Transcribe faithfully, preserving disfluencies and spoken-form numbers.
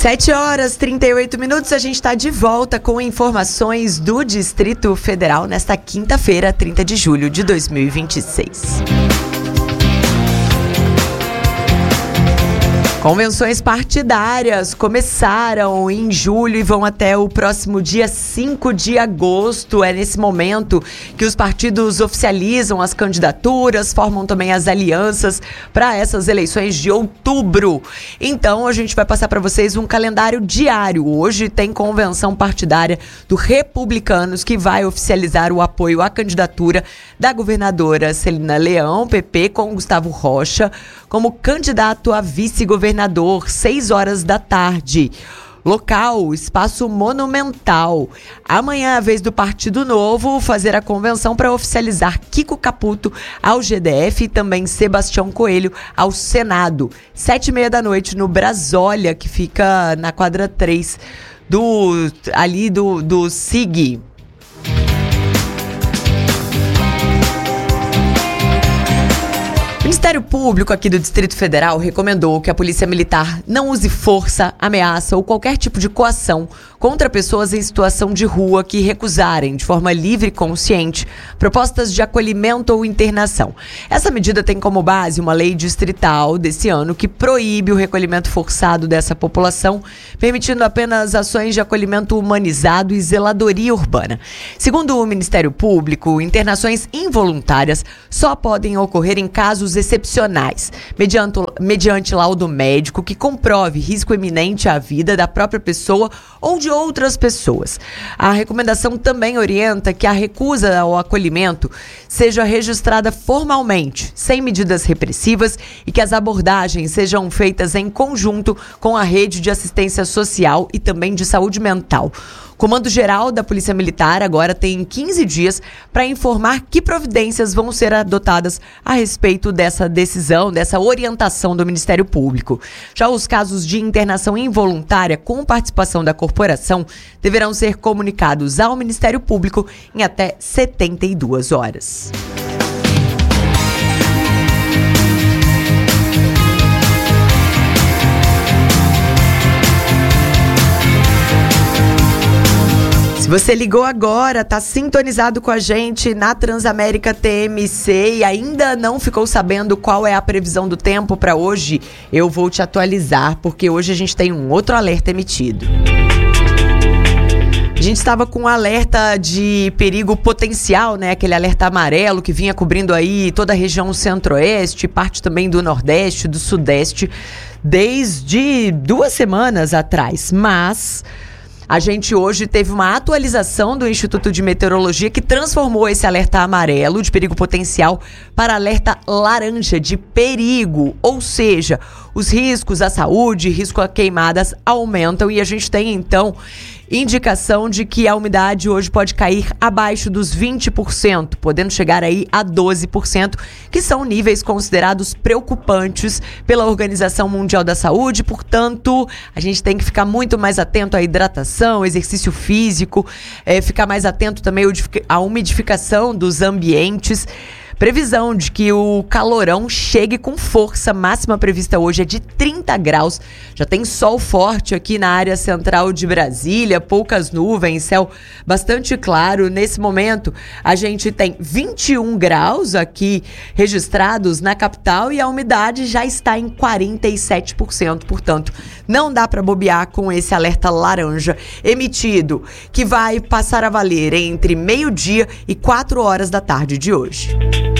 sete horas e trinta e oito minutos, a gente está de volta com informações do Distrito Federal nesta quinta-feira, trinta de julho de dois mil e vinte e seis. Convenções partidárias começaram em julho e vão até o próximo dia cinco de agosto. É nesse momento que os partidos oficializam as candidaturas, formam também as alianças para essas eleições de outubro. Então, a gente vai passar para vocês um calendário diário. Hoje tem convenção partidária do Republicanos, que vai oficializar o apoio à candidatura da governadora Celina Leão, P P, com Gustavo Rocha, como candidato a vice-governador, seis horas da tarde. Local, Espaço Monumental. Amanhã é a vez do Partido Novo fazer a convenção para oficializar Kiko Caputo ao G D F e também Sebastião Coelho ao Senado. Sete e meia da noite no Brasólia, que fica na quadra três do, ali do, do S I G. O Ministério Público aqui do Distrito Federal recomendou que a Polícia Militar não use força, ameaça ou qualquer tipo de coação contra pessoas em situação de rua que recusarem, de forma livre e consciente, propostas de acolhimento ou internação. Essa medida tem como base uma lei distrital desse ano que proíbe o recolhimento forçado dessa população, permitindo apenas ações de acolhimento humanizado e zeladoria urbana. Segundo o Ministério Público, internações involuntárias só podem ocorrer em casos excepcionais, mediante, mediante laudo médico que comprove risco iminente à vida da própria pessoa ou de outras pessoas. A recomendação também orienta que a recusa ao acolhimento seja registrada formalmente, sem medidas repressivas, e que as abordagens sejam feitas em conjunto com a rede de assistência social e também de saúde mental. O Comando-Geral da Polícia Militar agora tem quinze dias para informar que providências vão ser adotadas a respeito dessa decisão, dessa orientação do Ministério Público. Já os casos de internação involuntária com participação da corporação deverão ser comunicados ao Ministério Público em até setenta e duas horas. Se você ligou agora, tá sintonizado com a gente na Transamérica T M C e ainda não ficou sabendo qual é a previsão do tempo para hoje, eu vou te atualizar, porque hoje a gente tem um outro alerta emitido. A gente estava com um alerta de perigo potencial, né? Aquele alerta amarelo que vinha cobrindo aí toda a região centro-oeste, parte também do nordeste, do sudeste, desde duas semanas atrás, mas a gente hoje teve uma atualização do Instituto de Meteorologia que transformou esse alerta amarelo de perigo potencial para alerta laranja de perigo. Ou seja, os riscos à saúde, risco a queimadas aumentam e a gente tem então indicação de que a umidade hoje pode cair abaixo dos vinte por cento, podendo chegar aí a doze por cento, que são níveis considerados preocupantes pela Organização Mundial da Saúde. Portanto, a gente tem que ficar muito mais atento à hidratação, exercício físico, é, ficar mais atento também à umidificação dos ambientes. Previsão de que o calorão chegue com força. Máxima prevista hoje é de trinta graus. Já tem sol forte aqui na área central de Brasília, poucas nuvens, céu bastante claro. Nesse momento, a gente tem vinte e um graus aqui registrados na capital e a umidade já está em quarenta e sete por cento. Portanto, não dá para bobear com esse alerta laranja emitido, que vai passar a valer entre meio-dia e quatro horas da tarde de hoje.